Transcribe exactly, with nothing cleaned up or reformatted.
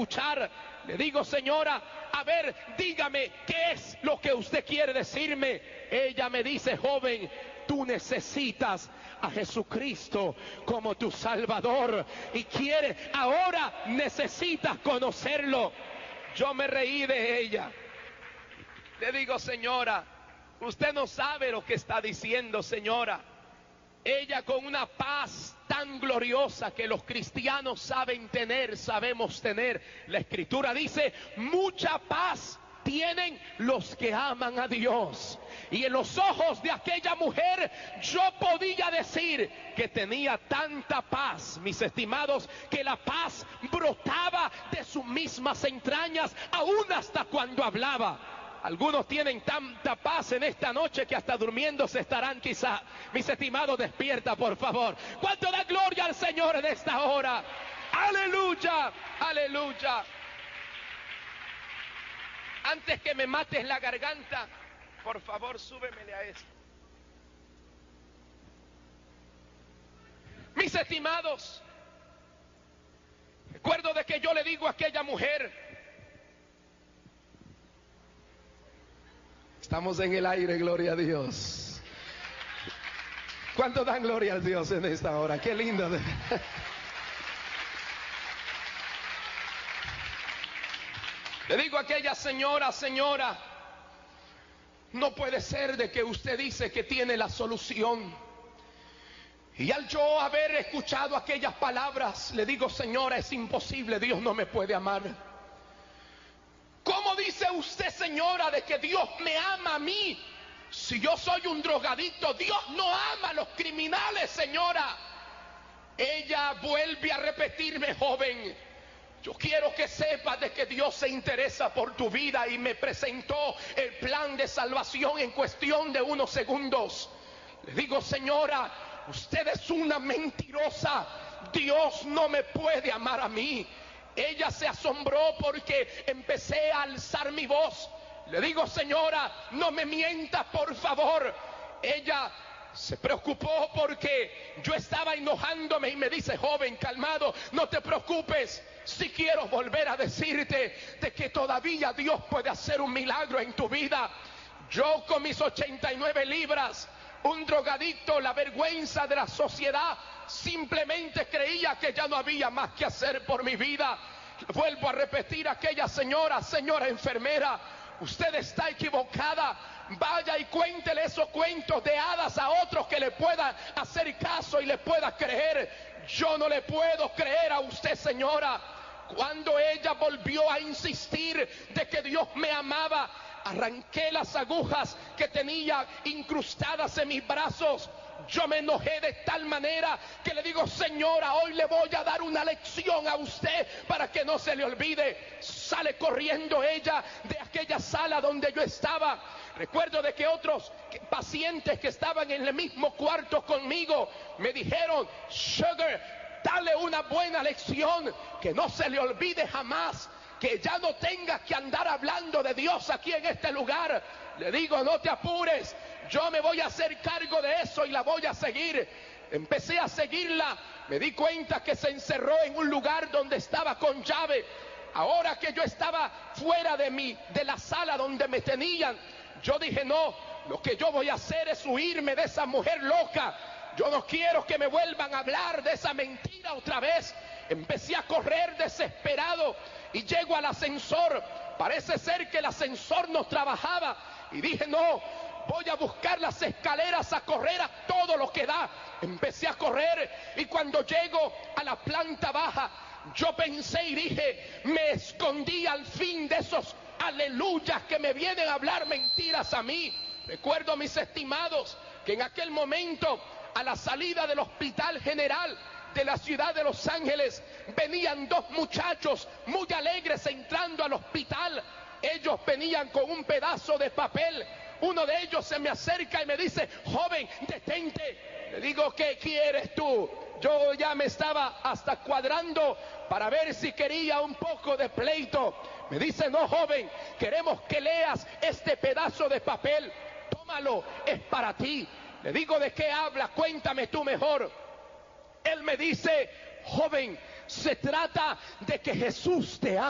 escuchar. Le digo, señora, a ver, dígame, ¿qué es lo que usted quiere decirme? Ella me dice, joven, tú necesitas a Jesucristo como tu Salvador y quiere, ahora necesitas conocerlo. Yo me reí de ella. Le digo, señora, usted no sabe lo que está diciendo, señora. Ella con una paz tan gloriosa que los cristianos saben tener, sabemos tener. La Escritura dice, mucha paz tienen los que aman a Dios. Y en los ojos de aquella mujer yo podía decir que tenía tanta paz, mis estimados, que la paz brotaba de sus mismas entrañas, aún hasta cuando hablaba. Algunos tienen tanta paz en esta noche que hasta durmiendo se estarán quizá. Mis estimados, despierta por favor. ¿Cuánto da gloria al Señor en esta hora? Aleluya, aleluya. Antes que me mates la garganta, por favor, súbemele a esto. Mis estimados, recuerdo de que yo le digo a aquella mujer, estamos en el aire, gloria a Dios. ¿Cuánto dan gloria a Dios en esta hora? Qué lindo. Le digo a aquella señora, señora, no puede ser de que usted dice que tiene la solución. Y al yo haber escuchado aquellas palabras, le digo, señora, es imposible, Dios no me puede amar. ¿Cómo dice usted, señora, de que Dios me ama a mí? Si yo soy un drogadicto, Dios no ama a los criminales, señora. Ella vuelve a repetirme, joven, yo quiero que sepas de que Dios se interesa por tu vida, y me presentó el plan de salvación en cuestión de unos segundos. Le digo, señora, usted es una mentirosa. Dios no me puede amar a mí. Ella se asombró porque empecé a alzar mi voz. Le digo, señora, no me mienta, por favor. Ella se preocupó porque yo estaba enojándome y me dice, joven, calmado, no te preocupes. Si quiero volver a decirte de que todavía Dios puede hacer un milagro en tu vida. Yo con mis ochenta y nueve libras, un drogadicto, la vergüenza de la sociedad, simplemente creía que ya no había más que hacer por mi vida. Vuelvo a repetir a aquella señora, señora enfermera, usted está equivocada. Vaya y cuéntele esos cuentos de hadas a otros que le puedan hacer caso y le pueda creer. Yo no le puedo creer a usted, señora. Cuando ella volvió a insistir de que Dios me amaba, arranqué las agujas que tenía incrustadas en mis brazos. Yo me enojé de tal manera que le digo, señora, hoy le voy a dar una lección a usted para que no se le olvide. Sale corriendo ella de aquella sala donde yo estaba. Recuerdo de que otros pacientes que estaban en el mismo cuarto conmigo me dijeron, Sugar, dale una buena lección, que no se le olvide jamás, que ya no tengas que andar hablando de Dios aquí en este lugar. Le digo, no te apures, yo me voy a hacer cargo de eso y la voy a seguir. Empecé a seguirla, me di cuenta que se encerró en un lugar donde estaba con llave. Ahora que yo estaba fuera de mí, de la sala donde me tenían, yo dije, no, lo que yo voy a hacer es huirme de esa mujer loca. Yo no quiero que me vuelvan a hablar de esa mentira otra vez. Empecé a correr desesperado y llego al ascensor. Parece ser que el ascensor no trabajaba y dije, no, voy a buscar las escaleras, a correr a todo lo que da. Empecé a correr y cuando llego a la planta baja, yo pensé y dije, me escondí al fin de esos aleluyas que me vienen a hablar mentiras a mí. Recuerdo, mis estimados, que en aquel momento, a la salida del Hospital General de la ciudad de Los Ángeles, venían dos muchachos muy alegres entrando al hospital. Ellos venían con un pedazo de papel. Uno de ellos se me acerca y me dice, joven, detente. Le digo, ¿qué quieres tú? Yo ya me estaba hasta cuadrando para ver si quería un poco de pleito. Me dice, no, joven, queremos que leas este pedazo de papel. Tómalo, es para ti. Le digo, ¿de qué habla? Cuéntame tú mejor. Él me dice, joven, se trata de que Jesús te ama.